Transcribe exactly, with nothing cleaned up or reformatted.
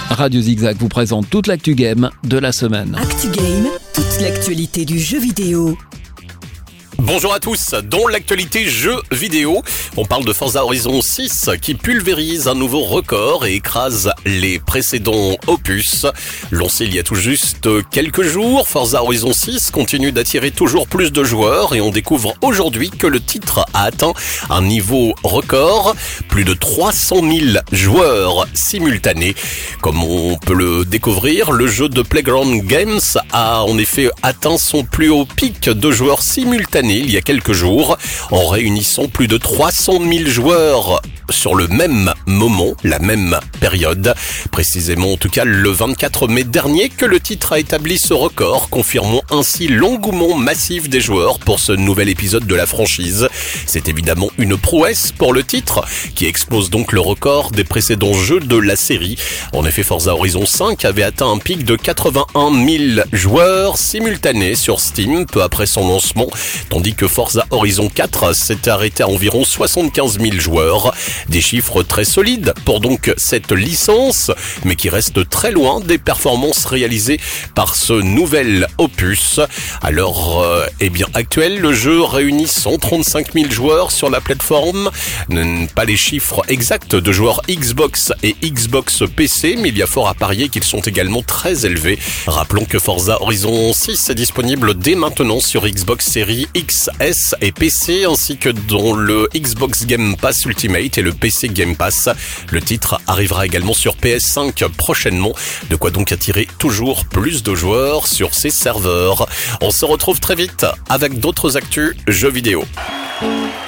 Radio Zigzag vous présente toute l'actu game de la semaine. Actu Game, toute l'actualité du jeu vidéo. Bonjour à tous, dans l'actualité jeux vidéo, on parle de Forza Horizon six qui pulvérise un nouveau record et écrase les précédents opus. Lancé il y a tout juste quelques jours, Forza Horizon six continue d'attirer toujours plus de joueurs et on découvre aujourd'hui que le titre a atteint un niveau record, plus de trois cent mille joueurs simultanés. Comme on peut le découvrir, le jeu de Playground Games a en effet atteint son plus haut pic de joueurs simultanés il y a quelques jours, en réunissant plus de trois cent mille joueurs sur le même moment, la même période. Précisément, en tout cas, le vingt-quatre mai dernier que le titre a établi ce record, confirmant ainsi l'engouement massif des joueurs pour ce nouvel épisode de la franchise. C'est évidemment une prouesse pour le titre, qui explose donc le record des précédents jeux de la série. En effet, Forza Horizon cinq avait atteint un pic de quatre-vingt-un mille joueurs simultanés sur Steam peu après son lancement, tandis que Forza Horizon quatre s'est arrêté à environ soixante-quinze mille joueurs. Des chiffres très solides pour donc cette licence, mais qui reste très loin des performances réalisées par ce nouvel opus. À l'heure euh, eh bien actuelle, le jeu réunit cent trente-cinq mille joueurs sur la plateforme. Pas les chiffres exacts de joueurs Xbox et Xbox P C, mais il y a fort à parier qu'ils sont également très élevés. Rappelons que Forza Horizon six est disponible dès maintenant sur Xbox Series X S et P C, ainsi que dans le Xbox Game Pass Ultimate et le P C Game Pass. Le titre arrivera également sur P S cinq prochainement, de quoi donc attirer toujours plus de joueurs sur ces serveurs. On se retrouve très vite avec d'autres actus jeux vidéo.